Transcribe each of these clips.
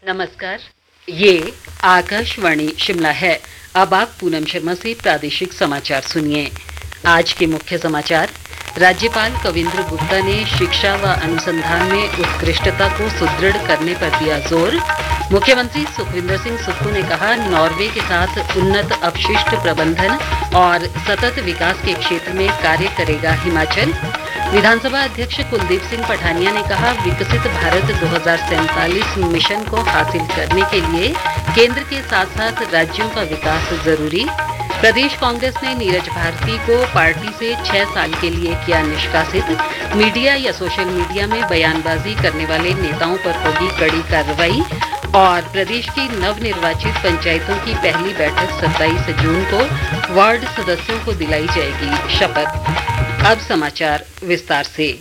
नमस्कार। ये आकाशवाणी शिमला है। अब आप पूनम शर्मा से प्रादेशिक समाचार सुनिए। आज के मुख्य समाचार। राज्यपाल कविंद्र गुप्ता ने शिक्षा व अनुसंधान में उत्कृष्टता को सुदृढ़ करने पर दिया जोर। मुख्यमंत्री सुखविंदर सिंह सुक्खू ने कहा, नॉर्वे के साथ उन्नत अपशिष्ट प्रबंधन और सतत विकास के क्षेत्र में कार्य करेगा हिमाचल। विधानसभा अध्यक्ष कुलदीप सिंह पठानिया ने कहा, विकसित भारत 2047 मिशन को हासिल करने के लिए केंद्र के साथ साथ राज्यों का विकास जरूरी। प्रदेश कांग्रेस ने नीरज भारती को पार्टी से 6 साल के लिए किया निष्कासित। मीडिया या सोशल मीडिया में बयानबाजी करने वाले नेताओं पर होगी कड़ी कार्रवाई। और प्रदेश की नवनिर्वाचित पंचायतों की पहली बैठक 27 जून को वार्ड सदस्यों को दिलाई जाएगी शपथ। अब समाचार विस्तार से।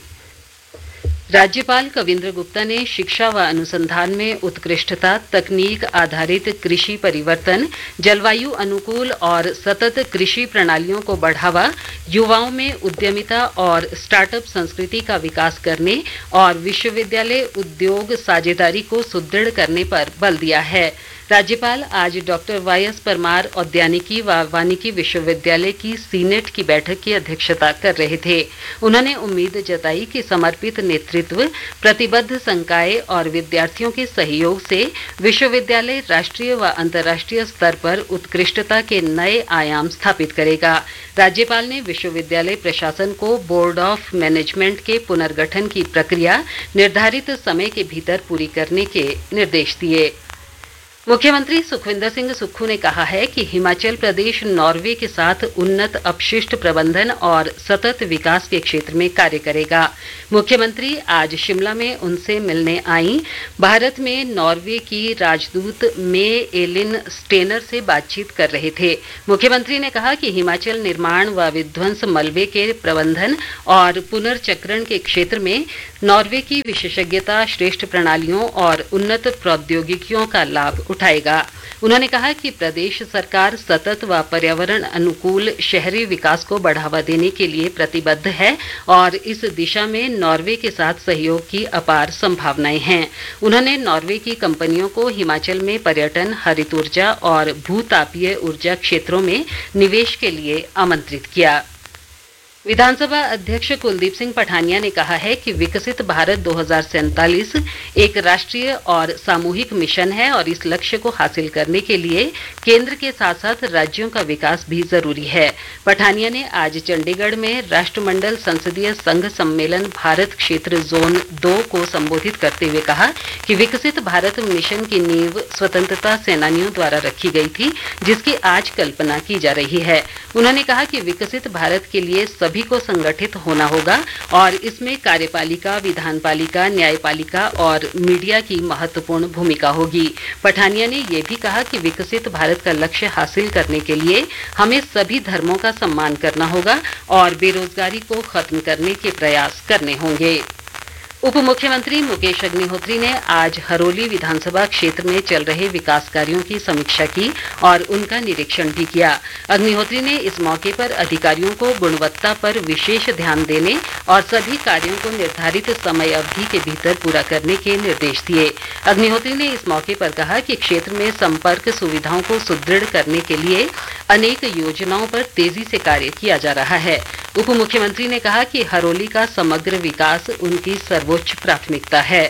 राज्यपाल कविंद्र गुप्ता ने शिक्षा व अनुसंधान में उत्कृष्टता, तकनीक आधारित कृषि परिवर्तन, जलवायु अनुकूल और सतत कृषि प्रणालियों को बढ़ावा, युवाओं में उद्यमिता और स्टार्टअप संस्कृति का विकास करने और विश्वविद्यालय उद्योग साझेदारी को सुदृढ़ करने पर बल दिया है। राज्यपाल आज डॉक्टर वाईएस परमार औद्यानिकी व वानिकी विश्वविद्यालय की सीनेट की बैठक की अध्यक्षता कर रहे थे। उन्होंने उम्मीद जताई कि समर्पित नेतृत्व, प्रतिबद्ध संकाय और विद्यार्थियों के सहयोग से विश्वविद्यालय राष्ट्रीय व अंतर्राष्ट्रीय स्तर पर उत्कृष्टता के नए आयाम स्थापित करेगा। राज्यपाल ने विश्वविद्यालय प्रशासन को बोर्ड ऑफ मैनेजमेंट के पुनर्गठन की प्रक्रिया निर्धारित समय के भीतर पूरी करने के निर्देश दिए। मुख्यमंत्री सुखविंदर सिंह सुक्खू ने कहा है कि हिमाचल प्रदेश नॉर्वे के साथ उन्नत अपशिष्ट प्रबंधन और सतत विकास के क्षेत्र में कार्य करेगा। मुख्यमंत्री आज शिमला में उनसे मिलने आई भारत में नॉर्वे की राजदूत मे एलिन स्टेनर से बातचीत कर रहे थे। मुख्यमंत्री ने कहा कि हिमाचल निर्माण व विध्वंस मलबे के प्रबंधन और पुनर्चक्रण के क्षेत्र में नॉर्वे की विशेषज्ञता, श्रेष्ठ प्रणालियों और उन्नत प्रौद्योगिकियों का लाभ उठाएगा। उन्होंने कहा कि प्रदेश सरकार सतत व पर्यावरण अनुकूल शहरी विकास को बढ़ावा देने के लिए प्रतिबद्ध है और इस दिशा में नॉर्वे के साथ सहयोग की अपार संभावनाएं हैं। उन्होंने नॉर्वे की कंपनियों को हिमाचल में पर्यटन, हरित ऊर्जा और भूतापीय ऊर्जा क्षेत्रों में निवेश के लिए आमंत्रित किया। विधानसभा अध्यक्ष कुलदीप सिंह पठानिया ने कहा है कि विकसित भारत 2047 एक राष्ट्रीय और सामूहिक मिशन है और इस लक्ष्य को हासिल करने के लिए केंद्र के साथ साथ राज्यों का विकास भी जरूरी है। पठानिया ने आज चंडीगढ़ में राष्ट्रमंडल संसदीय संघ सम्मेलन भारत क्षेत्र जोन 2 को संबोधित करते हुए कहा कि विकसित भारत मिशन की नींव स्वतंत्रता सेनानियों द्वारा रखी गई थी, जिसकी आज कल्पना की जा रही है। उन्होंने कहा कि विकसित भारत के लिए सभी को संगठित होना होगा और इसमें कार्यपालिका, विधानपालिका, न्यायपालिका और मीडिया की महत्वपूर्ण भूमिका होगी। पठानिया ने यह भी कहा कि विकसित भारत का लक्ष्य हासिल करने के लिए हमें सभी धर्मों का सम्मान करना होगा और बेरोजगारी को खत्म करने के प्रयास करने होंगे। उप मुख्यमंत्री मुकेश अग्निहोत्री ने आज हरोली विधानसभा क्षेत्र में चल रहे विकास कार्यों की समीक्षा की और उनका निरीक्षण भी किया। अग्निहोत्री ने इस मौके पर अधिकारियों को गुणवत्ता पर विशेष ध्यान देने और सभी कार्यों को निर्धारित समय अवधि के भीतर पूरा करने के निर्देश दिए। अग्निहोत्री ने इस मौके पर कहा कि क्षेत्र में संपर्क सुविधाओं को सुदृढ़ करने के लिए अनेक योजनाओं पर तेजी से कार्य किया जा रहा है। उप मुख्यमंत्री ने कहा कि हरोली का समग्र विकास उनकी सर्वोच्च प्राथमिकता है।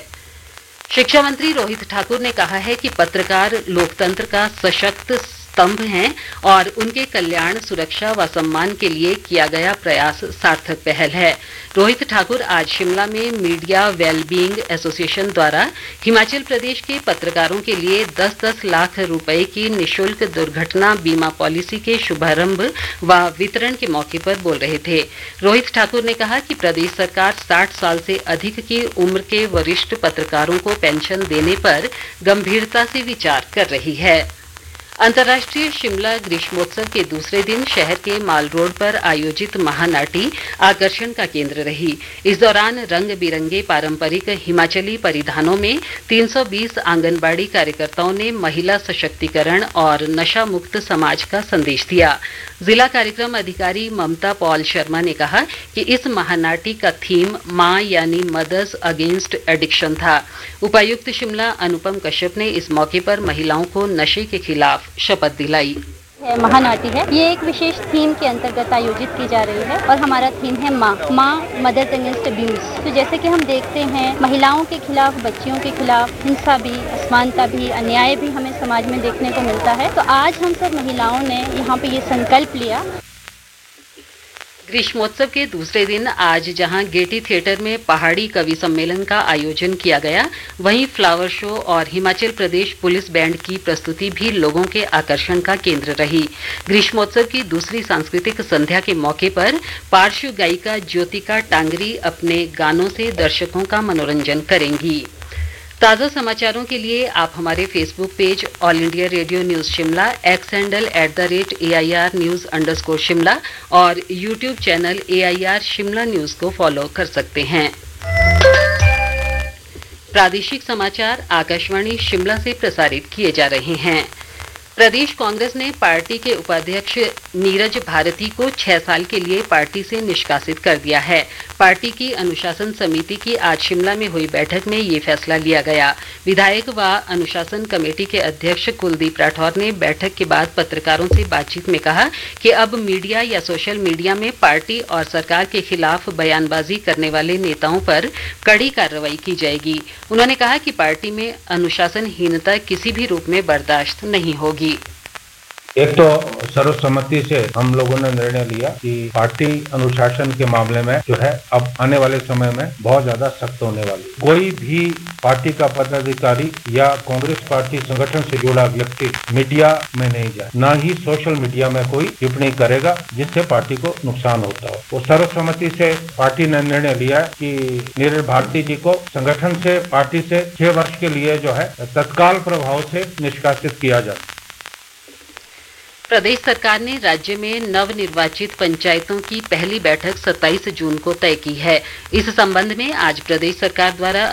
शिक्षा मंत्री रोहित ठाकुर ने कहा है कि पत्रकार लोकतंत्र का सशक्त स्तंभ हैं और उनके कल्याण, सुरक्षा व सम्मान के लिए किया गया प्रयास सार्थक पहल है। रोहित ठाकुर आज शिमला में मीडिया वेलबींग एसोसिएशन द्वारा हिमाचल प्रदेश के पत्रकारों के लिए 10-10 लाख रुपए की निशुल्क दुर्घटना बीमा पॉलिसी के शुभारंभ व वितरण के मौके पर बोल रहे थे। रोहित ठाकुर ने कहा कि प्रदेश सरकार 60 साल से अधिक की उम्र के वरिष्ठ पत्रकारों को पेंशन देने पर गंभीरता से विचार कर रही है। अंतर्राष्ट्रीय शिमला ग्रीष्मोत्सव के दूसरे दिन शहर के माल रोड पर आयोजित महानाटी आकर्षण का केंद्र रही। इस दौरान रंग बिरंगे पारंपरिक हिमाचली परिधानों में 320 आंगनबाड़ी कार्यकर्ताओं ने महिला सशक्तिकरण और नशा मुक्त समाज का संदेश दिया। जिला कार्यक्रम अधिकारी ममता पॉल शर्मा ने कहा कि इस महानाटी का थीम मां यानी मदर्स अगेंस्ट एडिक्शन था। उपायुक्त शिमला अनुपम कश्यप ने इस मौके पर महिलाओं को नशे के खिलाफ शपथ दिलाई। महानाटी है, ये एक विशेष थीम के अंतर्गत आयोजित की जा रही है और हमारा थीम है माँ मदर्स अगेंस्ट अब्यूज। तो जैसे कि हम देखते हैं महिलाओं के खिलाफ, बच्चियों के खिलाफ हिंसा भी, असमानता भी, अन्याय भी हमें समाज में देखने को मिलता है। तो आज हम सब महिलाओं ने यहाँ पे ये संकल्प लिया। ग्रीष्मोत्सव के दूसरे दिन आज जहां गेटी थिएटर में पहाड़ी कवि सम्मेलन का आयोजन किया गया, वहीं फ्लावर शो और हिमाचल प्रदेश पुलिस बैंड की प्रस्तुति भी लोगों के आकर्षण का केंद्र रही। ग्रीष्मोत्सव की दूसरी सांस्कृतिक संध्या के मौके पर पार्श्व गायिका ज्योतिका टांगरी अपने गानों से दर्शकों का मनोरंजन करेंगी। ताज़ा समाचारों के लिए आप हमारे Facebook page all India radio news Shimla, x handle @AIR News_Shimla और YouTube channel AIR Shimla news को फॉलो कर सकते हैं। प्रादेशिक समाचार आकाशवाणी शिमला से प्रसारित किए जा रहे हैं। प्रदेश कांग्रेस ने पार्टी के उपाध्यक्ष नीरज भारती को 6 साल के लिए पार्टी से निष्कासित कर दिया है। पार्टी की अनुशासन समिति की आज शिमला में हुई बैठक में ये फैसला लिया गया। विधायक व अनुशासन कमेटी के अध्यक्ष कुलदीप राठौर ने बैठक के बाद पत्रकारों से बातचीत में कहा कि अब मीडिया या सोशल मीडिया में पार्टी और सरकार के खिलाफ बयानबाजी करने वाले नेताओं पर कड़ी कार्रवाई की जाएगी। उन्होंने कहा कि पार्टी में अनुशासनहीनता किसी भी रूप में बर्दाश्त नहीं होगी। एक तो सर्वसम्मति से हम लोगों ने निर्णय लिया कि पार्टी अनुशासन के मामले में जो है अब आने वाले समय में बहुत ज्यादा सख्त होने वाली। कोई भी पार्टी का पदाधिकारी या कांग्रेस पार्टी संगठन से जुड़ा व्यक्ति मीडिया में नहीं जाए, न ही सोशल मीडिया में कोई टिप्पणी करेगा जिससे पार्टी को नुकसान होता हो। वो सर्वसम्मति से पार्टी ने निर्णय लिया है कि नीरज भारती जी को संगठन से, पार्टी से 6 वर्ष के लिए जो है तत्काल प्रभाव से निष्कासित किया जाए। प्रदेश सरकार ने राज्य में नवनिर्वाचित पंचायतों की पहली बैठक 27 जून को तय की है। इस संबंध में आज प्रदेश सरकार द्वारा